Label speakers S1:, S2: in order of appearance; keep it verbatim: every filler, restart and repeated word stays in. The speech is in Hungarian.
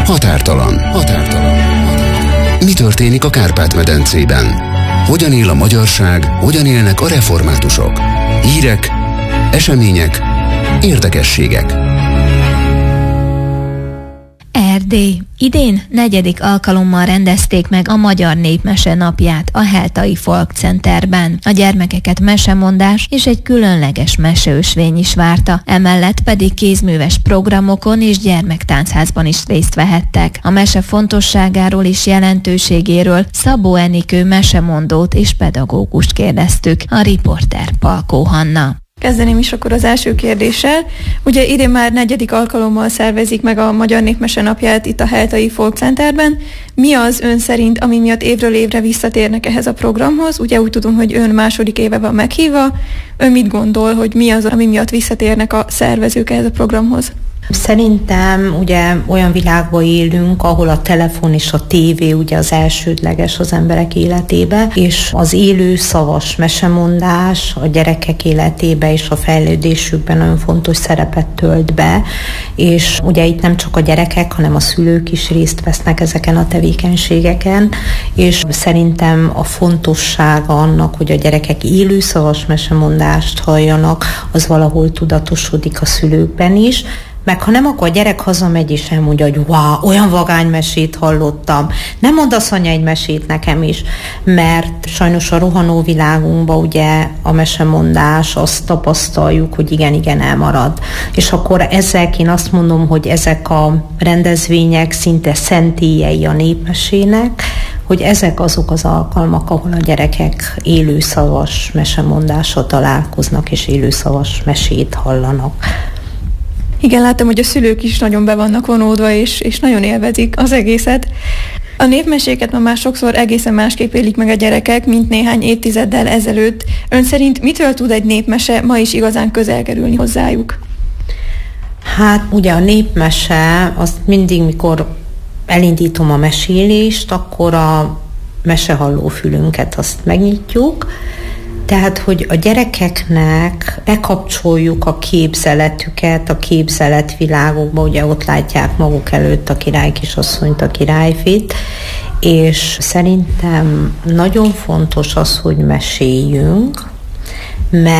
S1: Határtalan. Határtalan. Mi történik a Kárpát-medencében? Hogyan él a magyarság, hogyan élnek a reformátusok? Hírek, események, érdekességek.
S2: Erdély. Idén negyedik alkalommal rendezték meg a Magyar Népmese napját a Heltai Folk Centerben. A gyermekeket mesemondás és egy különleges meseösvény is várta, emellett pedig kézműves programokon és gyermektáncházban is részt vehettek. A mese fontosságáról és jelentőségéről Szabó Enikő mesemondót és pedagógust kérdeztük, a riporter Palkó Hanna.
S3: Kezdeném is akkor az első kérdéssel. Ugye idén már negyedik alkalommal szervezik meg a Magyar Népmese napját itt a Heltai Folk Centerben. Mi az ön szerint, ami miatt évről évre visszatérnek ehhez a programhoz? Ugye úgy tudom, hogy ön második éve van meghívva. Ön mit gondol, hogy mi az, ami miatt visszatérnek a szervezők ehhez a programhoz?
S4: Szerintem ugye olyan világban élünk, ahol a telefon és a tévé ugye az elsődleges az emberek életébe, és az élő szavas mesemondás a gyerekek életébe és a fejlődésükben nagyon fontos szerepet tölt be, és ugye itt nem csak a gyerekek, hanem a szülők is részt vesznek ezeken a tevékenységeken, és szerintem a fontossága annak, hogy a gyerekek élő szavas mesemondást halljanak, az valahol tudatosodik a szülőkben is. Meg ha nem, akkor a gyerek hazamegy és elmondja, hogy wow, olyan vagány mesét hallottam. Nem mondasz, anya, egy mesét nekem is, mert sajnos a rohanó világunkban ugye a mesemondás, azt tapasztaljuk, hogy igen-igen elmarad. És akkor ezek, én azt mondom, hogy ezek a rendezvények szinte szentélyei a népmesének, hogy ezek azok az alkalmak, ahol a gyerekek élőszavas mesemondással találkoznak, és élőszavas mesét hallanak.
S3: Igen, láttam, hogy a szülők is nagyon be vannak vonódva, és, és nagyon élvezik az egészet. A népmeséket ma már sokszor egészen másképp élik meg a gyerekek, mint néhány évtizeddel ezelőtt. Ön szerint mitől tud egy népmese ma is igazán közel kerülni hozzájuk?
S4: Hát ugye a népmese, azt mindig, mikor elindítom a mesélést, akkor a mesehalló fülünket azt megnyitjuk, tehát, hogy a gyerekeknek bekapcsoljuk a képzeletüket, a képzeletvilágokba, ugye ott látják maguk előtt a királykisasszonyt, a királyfit, és szerintem nagyon fontos az, hogy meséljünk, mert